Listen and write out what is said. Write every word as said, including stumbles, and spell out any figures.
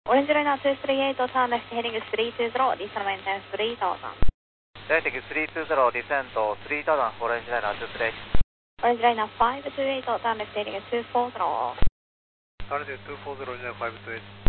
Orange Liner two three eight, turn left heading three two zero, descend maintain three thousand. Heading three two zero, descend three thousand, Orange Liner two three eight. Orange Liner five two eight, turn left heading two four zero. Altitude two four zero, Liner five two eight.